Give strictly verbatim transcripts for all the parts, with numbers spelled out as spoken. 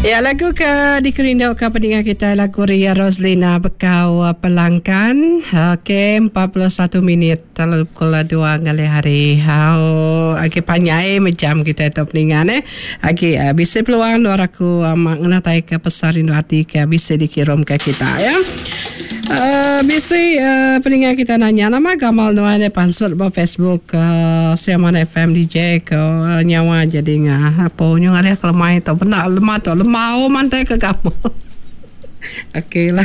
Ya, lagu ke dikerindu ke pendengar kita, lagu Ria Roslina Bekau Pelangkan. Okey, empat puluh satu minit lalu pukul dua ngali hari. Oh, agak panjang macam kita itu pendengar eh. Agak uh, bisa peluang luar aku uh, mengenai ke pesan rindu hati ke bisa dikirim ke kita ya. Uh, bisa uh, pendengar kita nanya nama gamal nuan pansut di Facebook uh, Siaman F M D J ke uh, nyawa jadi ngah apa nyu ngalih kelemah itu benar lemah tu lemah oh mantai ke kamu. Okey lah.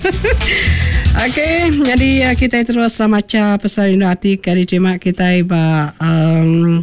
Okey, jadi uh, kita terus uh, macam pesan rindu hati ke diterima kita iba um,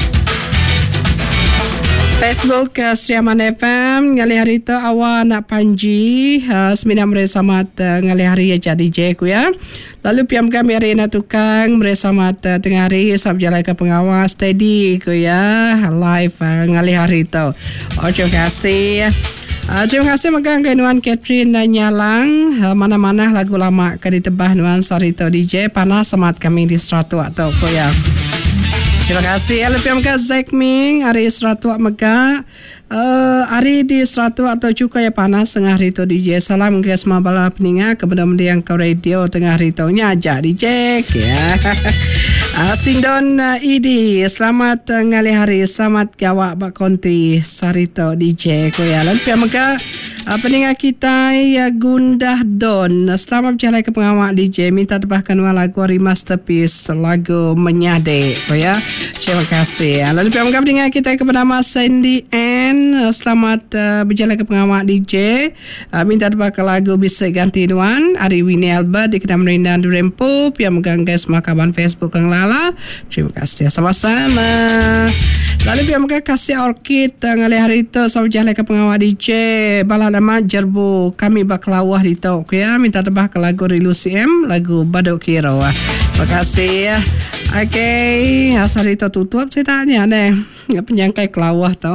Facebook uh, Siaman F M ngali hari tu awak nak panji uh, semina bersama uh, ngali hari ya jadi je ku ya. Lalu piam kami arena tukang bersama uh, tengah hari sab jalan ke pengawas steady ku ya live uh, ngali hari tu. Oh, terima kasih. Uh, terima kasih megang ke Nuan Catherine dan Nyalang uh, mana-mana lagu lama ke ditebah Nuan Sarito D J panas semat kami di Stratu atau ku ya. Terima kasih. L P M K Zack Ming, hari Seratua Mega, uh, hari di Seratua atau juga ya panas tengah hari itu D J. Salam ke semua bala peninga kepada mendiang ke radio tengah hari itu nyaja D J ya. Uh, Sindon uh, Idi, selamat uh, ngali hari, selamat gawak Pak Konti Sarito D J ko ya. L P M K uh, peninga kita ya Gundah Don. Selamat berjalan ke pengawak D J, minta tebahkan lagu remasterpiece lagu Menyade ko ya. Terima kasih. Lalu pemirsa pendengar kita kepada Mas Sandy N. Selamat uh, berjalan ke pengawak D J. Uh, minta tebak lagu bisa ganti Nuan. Ari Winnie Albert di Kedam Rindan Durempo. Pia megang guys makaban Facebook Kang Lala. Terima kasih. Sama-sama. Lalu pia megang kasih orkid uh, ngali hari itu sama berjalan ke pengawak D J. Bala nama Jerbu. Kami baklawah di tau. Ya. Minta tebak lagu Rilu C M. Lagu Baduk Kiro. Terima kasih. Okey, asal itu tutup saya tanya deh. Penyangkai kelawah tau.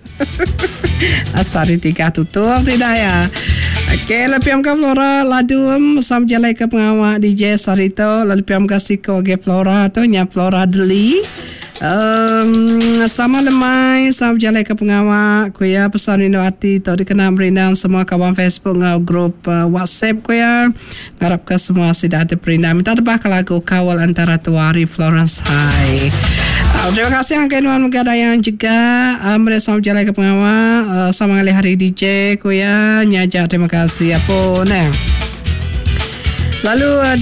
Asal itu tiga tutup tidak ya. Okey, lalu piam ke Flora Ladum sam jalai ke pengawak D J Sarito, lalu piam ke Siko ke Flora tu nya Flora Deli. Um, sama lemai sama jalai ke pengawak ku ya pesan rindu hati tau dikenal berindang semua kawan Facebook ngau grup uh, WhatsApp ku ya ngarap ke semua sudah ada berindang minta tebah ke lagu Kawal Antara Tuari Florence High. Uh, terima kasih angkai Nuan Megadayang juga uh, mereka sama jalai ke pengawak uh, sama ngali hari D J ku ya nyaja terima kasih apa ne. Lalu uh,